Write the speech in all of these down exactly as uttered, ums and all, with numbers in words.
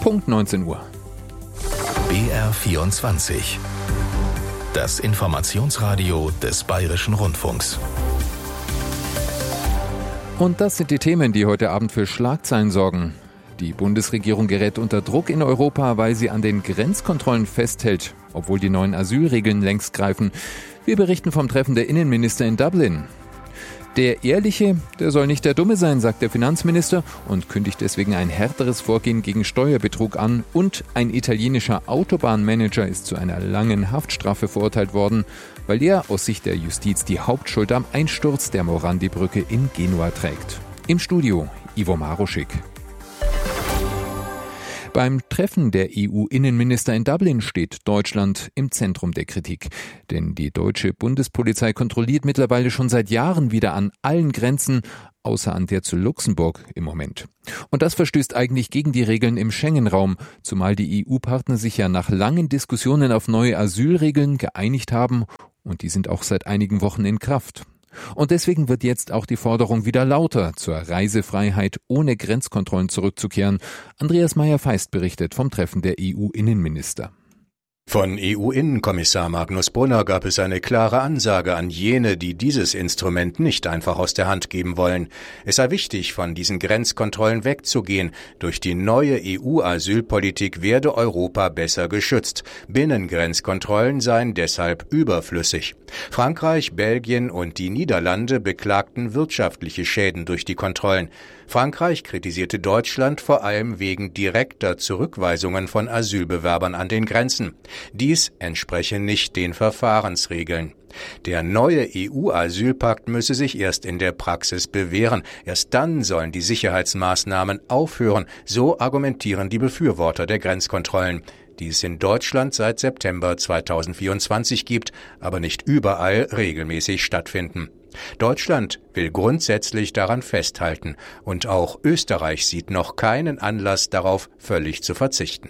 Punkt neunzehn Uhr. B R vierundzwanzig. Das Informationsradio des Bayerischen Rundfunks. Und das sind die Themen, die heute Abend für Schlagzeilen sorgen. Die Bundesregierung gerät unter Druck in Europa, weil sie an den Grenzkontrollen festhält, obwohl die neuen Asylregeln längst greifen. Wir berichten vom Treffen der Innenminister in Dublin. Der Ehrliche, der soll nicht der Dumme sein, sagt der Finanzminister und kündigt deswegen ein härteres Vorgehen gegen Steuerbetrug an. Und ein italienischer Autobahnmanager ist zu einer langen Haftstrafe verurteilt worden, weil er aus Sicht der Justiz die Hauptschuld am Einsturz der Morandi-Brücke in Genua trägt. Im Studio Ivo Maruschik. Beim Treffen der E U-Innenminister in Dublin steht Deutschland im Zentrum der Kritik. Denn die deutsche Bundespolizei kontrolliert mittlerweile schon seit Jahren wieder an allen Grenzen, außer an der zu Luxemburg im Moment. Und das verstößt eigentlich gegen die Regeln im Schengen-Raum, zumal die E U-Partner sich ja nach langen Diskussionen auf neue Asylregeln geeinigt haben und die sind auch seit einigen Wochen in Kraft. Und deswegen wird jetzt auch die Forderung wieder lauter, zur Reisefreiheit ohne Grenzkontrollen zurückzukehren. Andreas Meyer-Feist berichtet vom Treffen der E U-Innenminister. Von E U-Innenkommissar Magnus Brunner gab es eine klare Ansage an jene, die dieses Instrument nicht einfach aus der Hand geben wollen. Es sei wichtig, von diesen Grenzkontrollen wegzugehen. Durch die neue E U-Asylpolitik werde Europa besser geschützt. Binnengrenzkontrollen seien deshalb überflüssig. Frankreich, Belgien und die Niederlande beklagten wirtschaftliche Schäden durch die Kontrollen. Frankreich kritisierte Deutschland vor allem wegen direkter Zurückweisungen von Asylbewerbern an den Grenzen. Dies entspreche nicht den Verfahrensregeln. Der neue E U-Asylpakt müsse sich erst in der Praxis bewähren. Erst dann sollen die Sicherheitsmaßnahmen aufhören, so argumentieren die Befürworter der Grenzkontrollen, die es in Deutschland seit September zweitausendvierundzwanzig gibt, aber nicht überall regelmäßig stattfinden. Deutschland will grundsätzlich daran festhalten und auch Österreich sieht noch keinen Anlass darauf, völlig zu verzichten.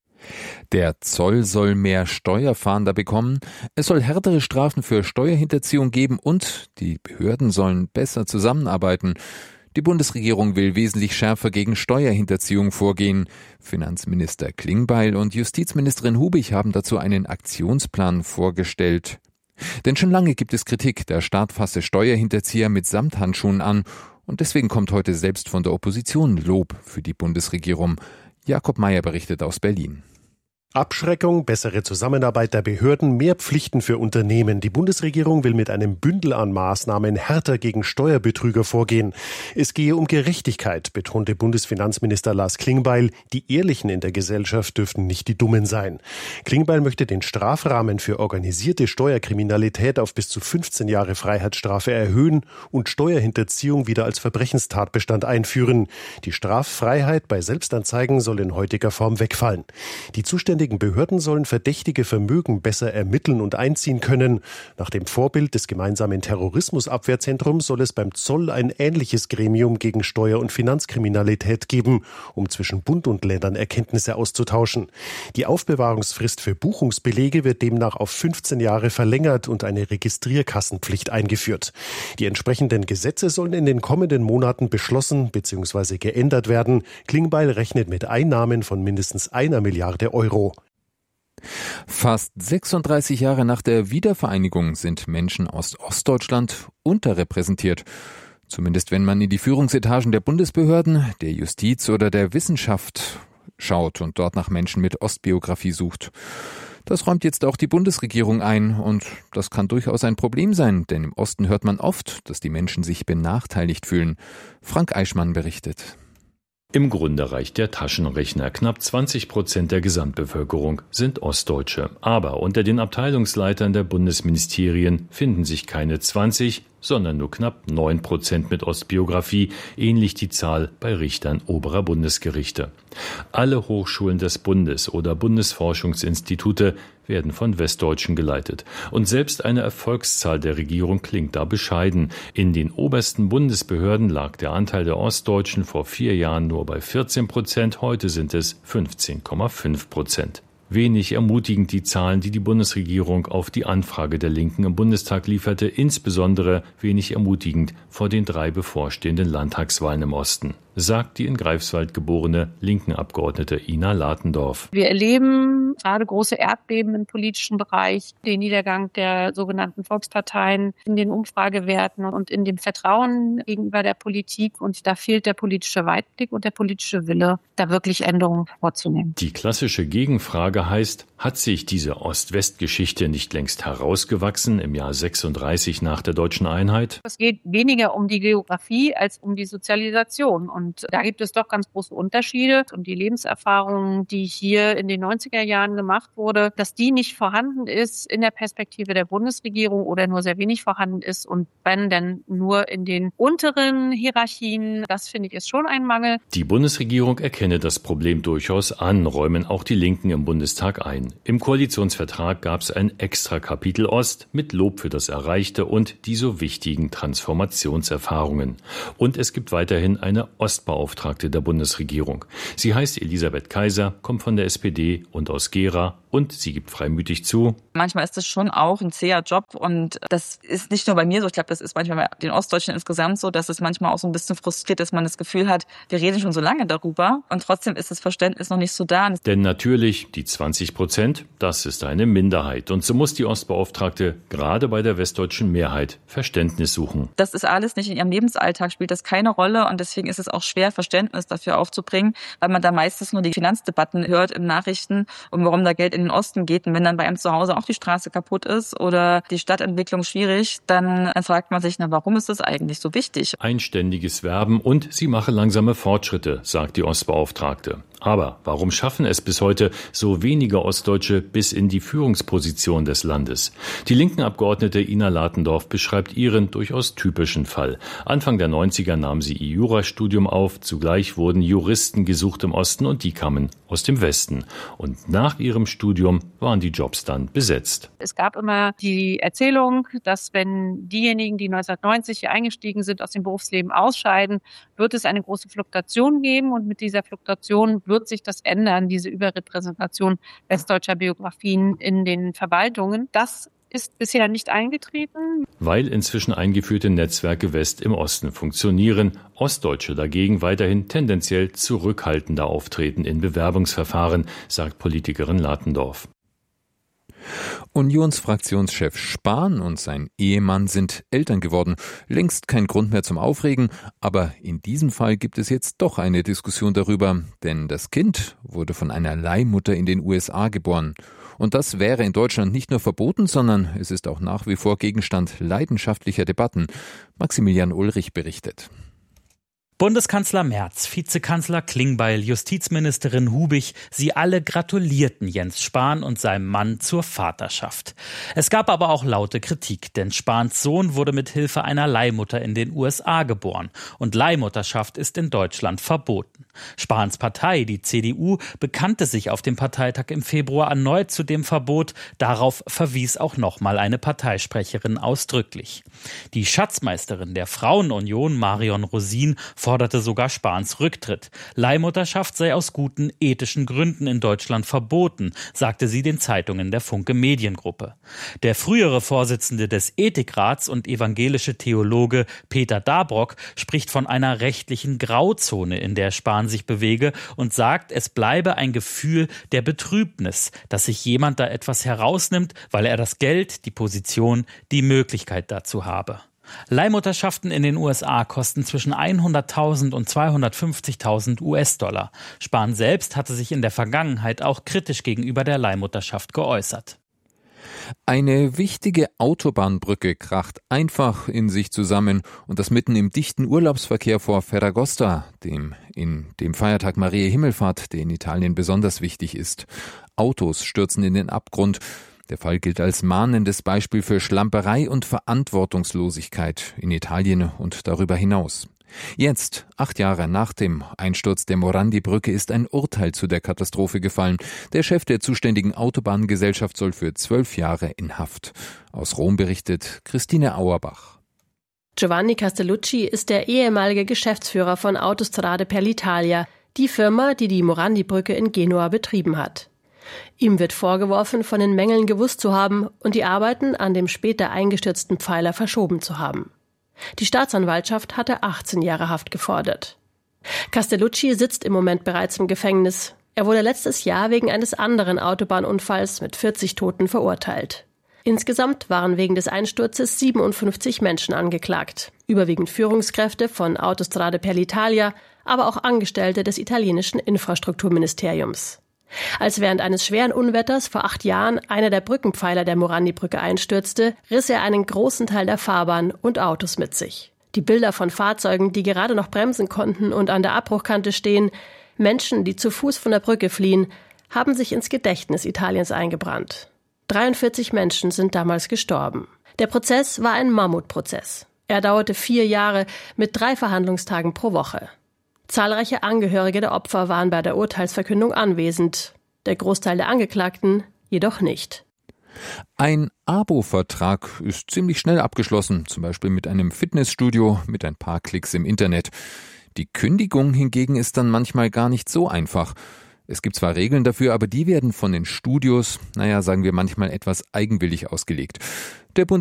Der Zoll soll mehr Steuerfahnder bekommen, es soll härtere Strafen für Steuerhinterziehung geben und die Behörden sollen besser zusammenarbeiten. Die Bundesregierung will wesentlich schärfer gegen Steuerhinterziehung vorgehen. Finanzminister Klingbeil und Justizministerin Hubig haben dazu einen Aktionsplan vorgestellt. Denn schon lange gibt es Kritik, der Staat fasse Steuerhinterzieher mit Samthandschuhen an. Und deswegen kommt heute selbst von der Opposition Lob für die Bundesregierung. Jakob Mayer berichtet aus Berlin. Abschreckung, bessere Zusammenarbeit der Behörden, mehr Pflichten für Unternehmen. Die Bundesregierung will mit einem Bündel an Maßnahmen härter gegen Steuerbetrüger vorgehen. Es gehe um Gerechtigkeit, betonte Bundesfinanzminister Lars Klingbeil. Die Ehrlichen in der Gesellschaft dürften nicht die Dummen sein. Klingbeil möchte den Strafrahmen für organisierte Steuerkriminalität auf bis zu fünfzehn Jahre Freiheitsstrafe erhöhen und Steuerhinterziehung wieder als Verbrechenstatbestand einführen. Die Straffreiheit bei Selbstanzeigen soll in heutiger Form wegfallen. Die zuständigen Behörden sollen verdächtige Vermögen besser ermitteln und einziehen können. Nach dem Vorbild des gemeinsamen Terrorismusabwehrzentrums soll es beim Zoll ein ähnliches Gremium gegen Steuer- und Finanzkriminalität geben, um zwischen Bund und Ländern Erkenntnisse auszutauschen. Die Aufbewahrungsfrist für Buchungsbelege wird demnach auf fünfzehn Jahre verlängert und eine Registrierkassenpflicht eingeführt. Die entsprechenden Gesetze sollen in den kommenden Monaten beschlossen bzw. geändert werden. Klingbeil rechnet mit Einnahmen von mindestens einer Milliarde Euro. Fast sechsunddreißig Jahre nach der Wiedervereinigung sind Menschen aus Ostdeutschland unterrepräsentiert. Zumindest wenn man in die Führungsetagen der Bundesbehörden, der Justiz oder der Wissenschaft schaut und dort nach Menschen mit Ostbiografie sucht. Das räumt jetzt auch die Bundesregierung ein und das kann durchaus ein Problem sein, denn im Osten hört man oft, dass die Menschen sich benachteiligt fühlen. Frank Eichmann berichtet. Im Grunde reicht der Taschenrechner. Knapp zwanzig Prozent der Gesamtbevölkerung sind Ostdeutsche. Aber unter den Abteilungsleitern der Bundesministerien finden sich keine zwanzig, sondern nur knapp neun Prozent mit Ostbiografie, ähnlich die Zahl bei Richtern oberer Bundesgerichte. Alle Hochschulen des Bundes oder Bundesforschungsinstitute werden von Westdeutschen geleitet. Und selbst eine Erfolgszahl der Regierung klingt da bescheiden. In den obersten Bundesbehörden lag der Anteil der Ostdeutschen vor vier Jahren nur bei vierzehn Prozent, heute sind es fünfzehn Komma fünf Prozent. Wenig ermutigend die Zahlen, die die Bundesregierung auf die Anfrage der Linken im Bundestag lieferte, insbesondere wenig ermutigend vor den drei bevorstehenden Landtagswahlen im Osten. sagt die in Greifswald geborene Linken-Abgeordnete Ina Latendorf. Wir erleben gerade große Erdbeben im politischen Bereich, den Niedergang der sogenannten Volksparteien in den Umfragewerten und in dem Vertrauen gegenüber der Politik. Und da fehlt der politische Weitblick und der politische Wille, da wirklich Änderungen vorzunehmen. Die klassische Gegenfrage heißt, hat sich diese Ost-West-Geschichte nicht längst herausgewachsen im Jahr sechsunddreißig nach der deutschen Einheit? Es geht weniger um die Geografie als um die Sozialisation. Und da gibt es doch ganz große Unterschiede. Und die Lebenserfahrung, die hier in den neunziger Jahren gemacht wurde, dass die nicht vorhanden ist in der Perspektive der Bundesregierung oder nur sehr wenig vorhanden ist und wenn denn nur in den unteren Hierarchien, das finde ich ist schon ein Mangel. Die Bundesregierung erkenne das Problem durchaus an, räumen auch die Linken im Bundestag ein. Im Koalitionsvertrag gab es ein extra Kapitel Ost mit Lob für das Erreichte und die so wichtigen Transformationserfahrungen. Und es gibt weiterhin eine Ostbeauftragte der Bundesregierung. Sie heißt Elisabeth Kaiser, kommt von der S P D und aus Gera und sie gibt freimütig zu: Manchmal ist das schon auch ein zäher Job und das ist nicht nur bei mir so, ich glaube, das ist manchmal bei den Ostdeutschen insgesamt so, dass es manchmal auch so ein bisschen frustriert, dass man das Gefühl hat, wir reden schon so lange darüber und trotzdem ist das Verständnis noch nicht so da. Denn natürlich, die zwanzig Prozent, das ist eine Minderheit und so muss die Ostbeauftragte gerade bei der westdeutschen Mehrheit Verständnis suchen. Das ist alles nicht in ihrem Lebensalltag, spielt das keine Rolle und deswegen ist es auch schwer, Verständnis dafür aufzubringen, weil man da meistens nur die Finanzdebatten hört in Nachrichten und warum da Geld in den Osten geht. Und wenn dann bei einem zu Hause auch die Straße kaputt ist oder die Stadtentwicklung schwierig, dann fragt man sich, na, warum ist das eigentlich so wichtig? Ein ständiges Werben und sie mache langsame Fortschritte, sagt die Ostbeauftragte. Aber warum schaffen es bis heute so wenige Ostdeutsche bis in die Führungsposition des Landes? Die Linken-Abgeordnete Ina Latendorf beschreibt ihren durchaus typischen Fall. Anfang der neunziger nahm sie ihr Jurastudium auf, zugleich wurden Juristen gesucht im Osten und die kamen aus dem Westen. Und nach ihrem Studium waren die Jobs dann besetzt. Es gab immer die Erzählung, dass wenn diejenigen, die neunzehnhundertneunzig hier eingestiegen sind, aus dem Berufsleben ausscheiden, wird es eine große Fluktuation geben und mit dieser Fluktuation wird sich das ändern, diese Überrepräsentation westdeutscher Biografien in den Verwaltungen. Das ist bisher nicht eingetreten. Weil inzwischen eingeführte Netzwerke West im Osten funktionieren, Ostdeutsche dagegen weiterhin tendenziell zurückhaltender auftreten in Bewerbungsverfahren, sagt Politikerin Latendorf. Unionsfraktionschef Spahn und sein Ehemann sind Eltern geworden. Längst kein Grund mehr zum Aufregen, aber in diesem Fall gibt es jetzt doch eine Diskussion darüber, denn das Kind wurde von einer Leihmutter in den U S A geboren. Und das wäre in Deutschland nicht nur verboten, sondern es ist auch nach wie vor Gegenstand leidenschaftlicher Debatten. Maximilian Ulrich berichtet. Bundeskanzler Merz, Vizekanzler Klingbeil, Justizministerin Hubig, sie alle gratulierten Jens Spahn und seinem Mann zur Vaterschaft. Es gab aber auch laute Kritik, denn Spahns Sohn wurde mit Hilfe einer Leihmutter in den U S A geboren und Leihmutterschaft ist in Deutschland verboten. Spahns Partei, die C D U, bekannte sich auf dem Parteitag im Februar erneut zu dem Verbot. Darauf verwies auch nochmal eine Parteisprecherin ausdrücklich. Die Schatzmeisterin der Frauenunion, Marion Rosin, forderte sogar Spahns Rücktritt. Leihmutterschaft sei aus guten ethischen Gründen in Deutschland verboten, sagte sie den Zeitungen der Funke Mediengruppe. Der frühere Vorsitzende des Ethikrats und evangelische Theologe Peter Dabrock spricht von einer rechtlichen Grauzone, in der Spahn sich bewege und sagt, es bleibe ein Gefühl der Betrübnis, dass sich jemand da etwas herausnimmt, weil er das Geld, die Position, die Möglichkeit dazu habe. Leihmutterschaften in den U S A kosten zwischen hunderttausend und zweihundertfünfzigtausend U S-Dollar. Spahn selbst hatte sich in der Vergangenheit auch kritisch gegenüber der Leihmutterschaft geäußert. Eine wichtige Autobahnbrücke kracht einfach in sich zusammen und das mitten im dichten Urlaubsverkehr vor Ferragosta, dem in dem Feiertag Mariä Himmelfahrt, der in Italien besonders wichtig ist. Autos stürzen in den Abgrund. Der Fall gilt als mahnendes Beispiel für Schlamperei und Verantwortungslosigkeit in Italien und darüber hinaus. Jetzt, acht Jahre nach dem Einsturz der Morandi-Brücke, ist ein Urteil zu der Katastrophe gefallen. Der Chef der zuständigen Autobahngesellschaft soll für zwölf Jahre in Haft. Aus Rom berichtet Christine Auerbach. Giovanni Castellucci ist der ehemalige Geschäftsführer von Autostrade per l'Italia, die Firma, die die Morandi-Brücke in Genua betrieben hat. Ihm wird vorgeworfen, von den Mängeln gewusst zu haben und die Arbeiten an dem später eingestürzten Pfeiler verschoben zu haben. Die Staatsanwaltschaft hatte achtzehn Jahre Haft gefordert. Castellucci sitzt im Moment bereits im Gefängnis. Er wurde letztes Jahr wegen eines anderen Autobahnunfalls mit vierzig Toten verurteilt. Insgesamt waren wegen des Einsturzes siebenundfünfzig Menschen angeklagt. Überwiegend Führungskräfte von Autostrade per l'Italia, aber auch Angestellte des italienischen Infrastrukturministeriums. Als während eines schweren Unwetters vor acht Jahren einer der Brückenpfeiler der Morandi-Brücke einstürzte, riss er einen großen Teil der Fahrbahn und Autos mit sich. Die Bilder von Fahrzeugen, die gerade noch bremsen konnten und an der Abbruchkante stehen, Menschen, die zu Fuß von der Brücke fliehen, haben sich ins Gedächtnis Italiens eingebrannt. dreiundvierzig Menschen sind damals gestorben. Der Prozess war ein Mammutprozess. Er dauerte vier Jahre mit drei Verhandlungstagen pro Woche. Zahlreiche Angehörige der Opfer waren bei der Urteilsverkündung anwesend. Der Großteil der Angeklagten jedoch nicht. Ein Abo-Vertrag ist ziemlich schnell abgeschlossen, zum Beispiel mit einem Fitnessstudio mit ein paar Klicks im Internet. Die Kündigung hingegen ist dann manchmal gar nicht so einfach. Es gibt zwar Regeln dafür, aber die werden von den Studios, naja, sagen wir manchmal etwas eigenwillig ausgelegt. Der Bundes